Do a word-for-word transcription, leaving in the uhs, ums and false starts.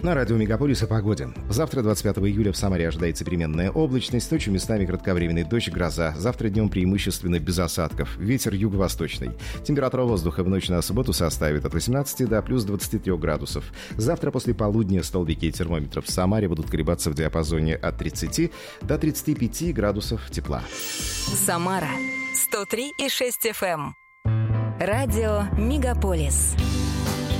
На радио «Мегаполис» о погоде. Завтра, двадцать пятого июля, в Самаре ожидается переменная облачность, ночью местами кратковременный дождь, гроза. Завтра днем преимущественно без осадков. Ветер юго-восточный. Температура воздуха в ночь на субботу составит от восемнадцати до плюс двадцати трёх градусов. Завтра после полудня столбики термометров в Самаре будут колебаться в диапазоне от тридцати до тридцати пяти градусов тепла. Самара сто три и шесть эф эм. Радио «Мегаполис».